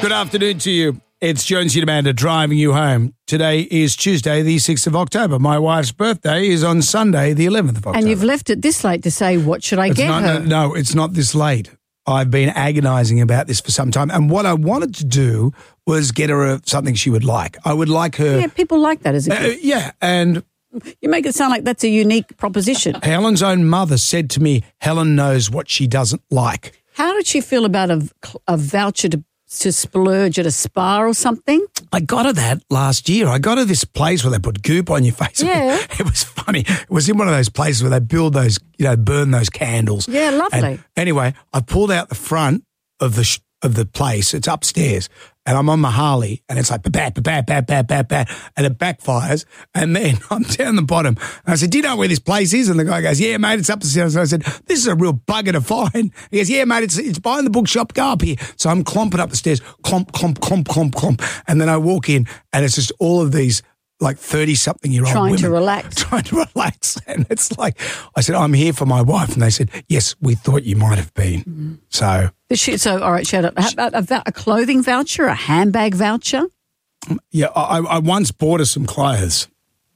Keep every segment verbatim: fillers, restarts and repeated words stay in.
Good afternoon to you. It's Jonesy and Amanda driving you home. Today is Tuesday, the sixth of October. My wife's birthday is on Sunday, the eleventh of October. And you've left it this late to say, what should I it's get not, her? No, no, it's not this late. I've been agonising about this for some time. And what I wanted to do was get her a, something she would like. I would like her... Yeah, people like that as a Uh, gift. yeah, and... You make it sound like that's a unique proposition. Helen's own mother said to me, Helen knows what she doesn't like. How did she feel about a, a voucher to, to splurge at a spa or something? I got her that last year. I got her this place where they put goop on your face. Yeah. It was funny. It was in one of those places where they build those, you know, burn those candles. Yeah, lovely. And anyway, I pulled out the front of the sh- of the place. It's upstairs. And I'm on my Harley, and it's like, ba-bat, ba-bat, ba-bat, ba-bat, and it backfires. And then I'm down the bottom. And I said, do you know where this place is? And the guy goes, yeah, mate, it's up the stairs. And I said, this is a real bugger to find. He goes, yeah, mate, it's it's behind the bookshop. Go up here. So I'm clomping up the stairs, clomp, clomp, clomp, clomp, clomp. And then I walk in, and it's just all of these like thirty-something-year-old Trying women. to relax. Trying to relax. And it's like, I said, I'm here for my wife. And they said, yes, we thought you might have been. Mm-hmm. So... She, so, all right, she had a, how about a, a clothing voucher, a handbag voucher? Yeah, I, I once bought her some clothes.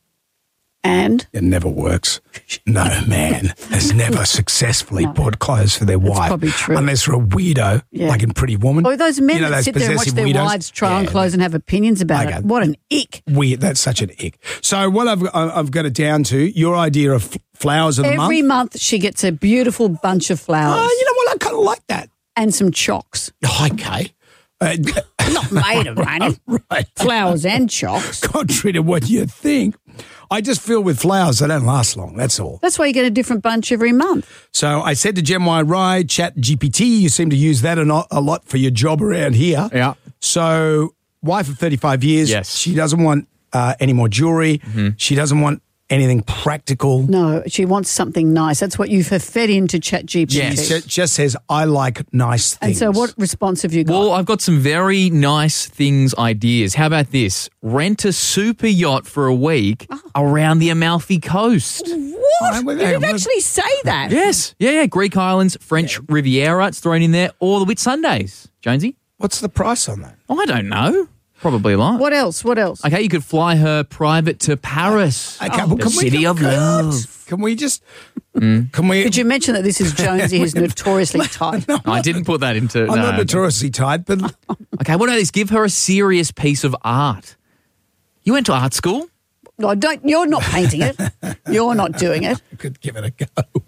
And? It never works. No man has never successfully No. bought clothes for their That's wife. probably true. Unless they're a weirdo, Yeah. like in Pretty Woman. Oh, those men You know, that those sit there and watch possessive their weirdos? wives try on Yeah. clothes and have opinions about Okay. it. What an ick. Weird. That's such an ick. So what I've I've got it down to, your idea of f- flowers of the month. Every month she gets a beautiful bunch of flowers Oh, you know what? I kind of like that. and some chocks. Oh, okay. Uh, Not made of money. right. Flowers and chocks. Contrary to what you think. I just feel with flowers, they don't last long. That's all. That's why you get a different bunch every month. So I said to Gen Y Ride, Chat G P T, you seem to use that a lot, a lot for your job around here. Yeah. So wife of thirty-five years, Yes. she doesn't want uh, any more jewelry. Mm-hmm. She doesn't want anything practical. No, she wants something nice. That's what you've fed into ChatGPT. Yes. She just says, I like nice And things. so what response have you got? Well, I've got some very nice things ideas. How about this? Rent a super yacht for a week around the Amalfi Coast. what? Hang on, You hang did on. actually say that? Yes. Yeah, yeah. Greek islands, French Riviera, it's thrown in there, or the Whitsundays. Jonesy? What's the price on that? I don't know. Probably a lot. What else? What else? Okay, you could fly her private to Paris. Okay, well, the can we- city of can- love. Can we just... Can we... Could you mention that this is Jonesy, who's notoriously tight? I didn't put that into... I'm no, not no. notoriously tight, but Okay, what about this? Give her a serious piece of art. You went to art school? No, don't. You're not painting it. You're not doing it. I could give it a go.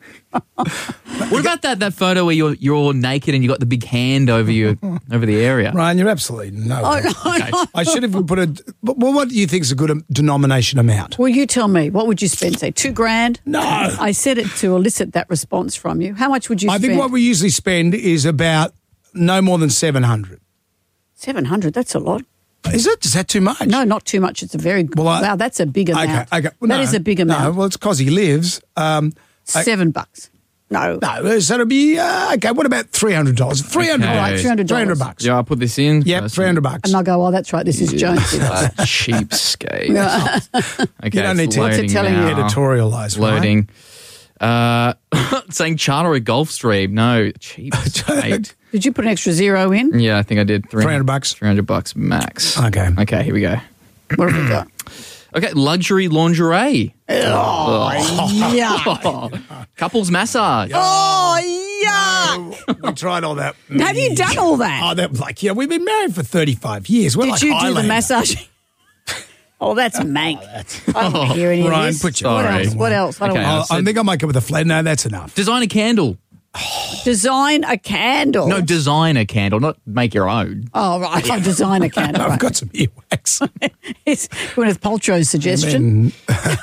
What about that that photo where you're you're all naked and you got the big hand over you over the area? Ryan, you're absolutely no. Oh, no, Okay. no. I should have put a... But well, what do you think is a good um, denomination amount? Well, you tell me. What would you spend? Say two grand? No. I said it to elicit that response from you. How much would you I spend? think what we usually spend is about no more than seven hundred. Seven hundred. That's a lot. Is it? Is that too much? No, not too much. It's a very Well, I- wow. That's a big amount. Okay, okay. Well, That no, is a big No, amount. well, it's because he lives. Um, I- Seven bucks. No. no, so it'll be, uh, okay, what about three hundred dollars? three hundred Okay. dollars. Right, three hundred dollars. three hundred bucks. Yeah, I'll put this in. Yep, That's three hundred bucks. And I'll go, oh, that's right. This is Jonesy. Uh, cheapskate. Okay, You don't need it's to- What's it loading telling you? now. Editorialise, right? Loading. Uh, saying charter a Gulfstream. No, cheapskate. Did you put an extra zero in? Yeah, I think I did. three hundred bucks. three hundred bucks max. Okay. Okay, here we go. What have we got? Okay, luxury lingerie. Oh, yeah. Couples massage. Oh, yeah. We tried all that. Have you done all that? Oh, that was like, yeah, we've been married for thirty-five years. We're Did like you do the Highlander. massage? Oh, that's mank. I don't want to hear any Ryan, of this. put your what Sorry. else? What else? I don't Okay. want Oh, I think I might go with a flat. No, that's enough. Design a candle. to design a candle. No, design a candle, not make your own. Oh, right. I'll design a candle. I've Right. got some earwax. It's Gwyneth Paltrow's suggestion.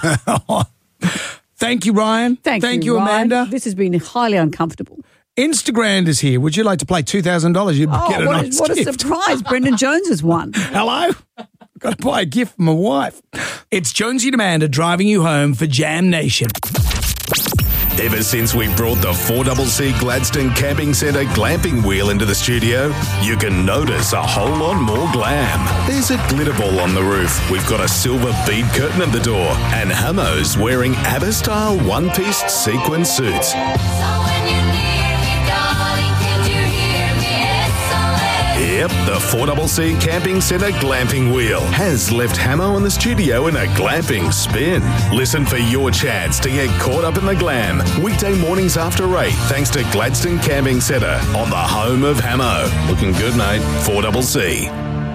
Thank you, Ryan. Thank, Thank you, you, Ryan. Amanda. This has been highly uncomfortable. Instagram is here. Would you like to play two thousand dollars? You'd Oh, get a what, nice a, what a gift. surprise. Brendan Jones has won. Hello? Got to buy a gift for my wife. It's Jonesy and Amanda driving you home for Jam Nation. Ever since we brought the four C C Gladstone Camping Centre glamping wheel into the studio, you can notice a whole lot more glam. There's a glitter ball on the roof. We've got a silver bead curtain at the door. And Hamos wearing ABBA-style one-piece sequin suits. Yep, the four C C Camping Centre Glamping Wheel has left Hamo and the studio in a glamping spin. Listen for your chance to get caught up in the glam weekday mornings after eight, thanks to Gladstone Camping Centre on the home of Hamo. Looking good, mate. four C C.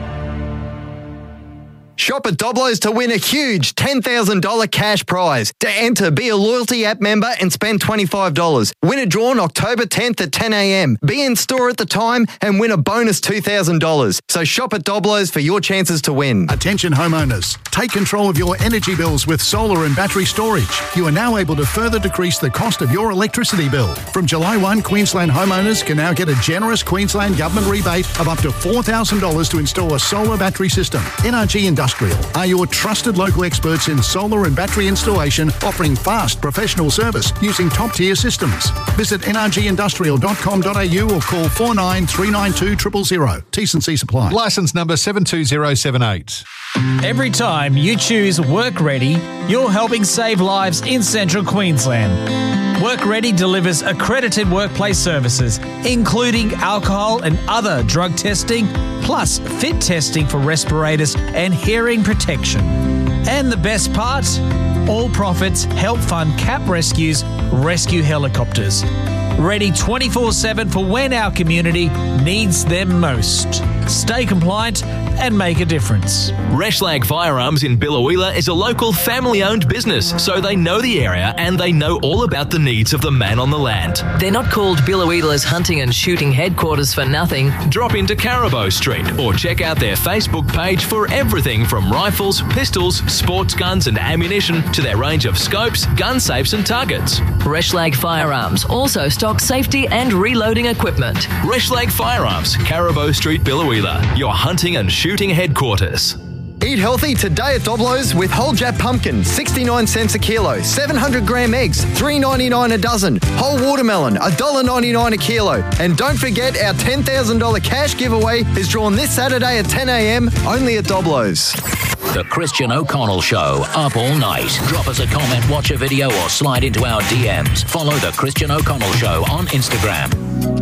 Shop at Doblo's to win a huge ten thousand dollars cash prize. To enter, be a loyalty app member and spend twenty-five dollars. Winner drawn October tenth at ten a.m. Be in store at the time and win a bonus two thousand dollars. So shop at Doblo's for your chances to win. Attention homeowners, take control of your energy bills with solar and battery storage. You are now able to further decrease the cost of your electricity bill. From July first, Queensland homeowners can now get a generous Queensland government rebate of up to four thousand dollars to install a solar battery system. N R G Industrial are your trusted local experts in solar and battery installation, offering fast professional service using top-tier systems. Visit n r g industrial dot com dot a u or call four nine three nine two zero zero zero. T's and C's apply. Licence number seven two zero seven eight. Every time you choose Work Ready, you're helping save lives in Central Queensland. Work Ready delivers accredited workplace services, including alcohol and other drug testing, plus fit testing for respirators and hearing protection. And the best part? All profits help fund CAP Rescue's rescue helicopters. Ready twenty-four seven for when our community needs them most. Stay compliant and make a difference. Reshlag Firearms in Biloela is a local family-owned business, so they know the area and they know all about the needs of the man on the land. They're not called Biloela's hunting and shooting headquarters for nothing. Drop into Carabo Street or check out their Facebook page for everything from rifles, pistols, sports guns and ammunition to their range of scopes, gun safes and targets. Reshlag Firearms also stocks safety and reloading equipment. Reshlag Firearms, Carabo Street, Biloela, your hunting and shooting headquarters. Eat healthy today at Doblo's with whole Jap pumpkin, sixty-nine cents a kilo, seven hundred gram eggs, three ninety-nine a dozen, whole watermelon, one dollar ninety-nine a kilo. And don't forget our ten thousand dollars cash giveaway is drawn this Saturday at ten a.m. only at Doblo's. The Christian O'Connell Show, up all night. Drop us a comment, watch a video or slide into our D Ms. Follow The Christian O'Connell Show on Instagram.